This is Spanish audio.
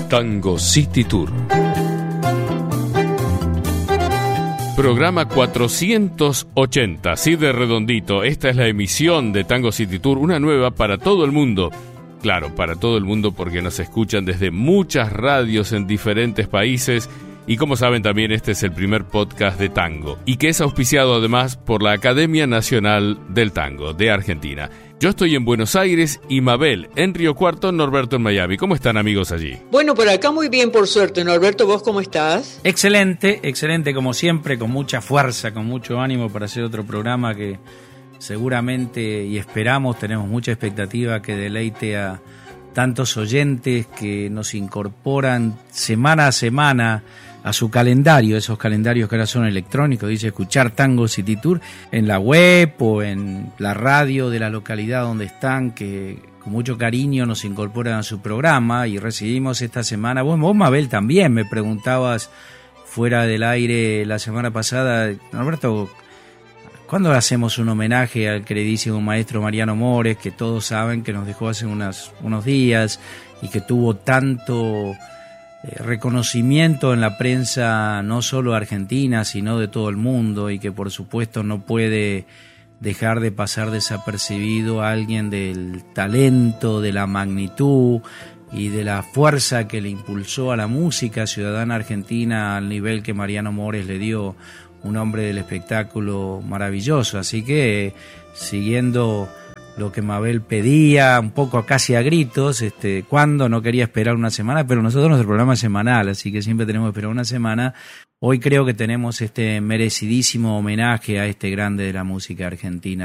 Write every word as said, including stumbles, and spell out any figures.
Tango City Tour. Programa cuatrocientos ochenta, así de redondito. Esta es la emisión de Tango City Tour, una nueva para todo el mundo. Claro, para todo el mundo porque nos escuchan desde muchas radios en diferentes países. Y como saben también este es el primer podcast de tango y que es auspiciado además por la Academia Nacional del Tango de Argentina. Yo estoy en Buenos Aires y Mabel en Río Cuarto, Norberto en Miami. ¿Cómo están amigos allí? Bueno, por acá muy bien por suerte. Norberto, ¿vos cómo estás? Excelente, excelente como siempre, con mucha fuerza, con mucho ánimo para hacer otro programa que seguramente y esperamos, tenemos mucha expectativa que deleite a tantos oyentes que nos incorporan semana a semana a su calendario, esos calendarios que ahora son electrónicos, dice escuchar Tango City Tour en la web o en la radio de la localidad donde están, que con mucho cariño nos incorporan a su programa. Y recibimos esta semana, vos, vos Mabel también me preguntabas fuera del aire la semana pasada, Norberto, ¿cuándo hacemos un homenaje al queridísimo maestro Mariano Mores, que todos saben que nos dejó hace unas, unos días y que tuvo tanto eh, reconocimiento en la prensa, no solo argentina, sino de todo el mundo, y que por supuesto no puede dejar de pasar desapercibido a alguien del talento, de la magnitud y de la fuerza que le impulsó a la música ciudadana argentina al nivel que Mariano Mores le dio? Un hombre del espectáculo maravilloso. Así que, siguiendo lo que Mabel pedía, un poco casi a gritos, este, cuando no quería esperar una semana, pero nosotros nuestro programa es semanal, así que siempre tenemos que esperar una semana. Hoy creo que tenemos este merecidísimo homenaje a este grande de la música argentina.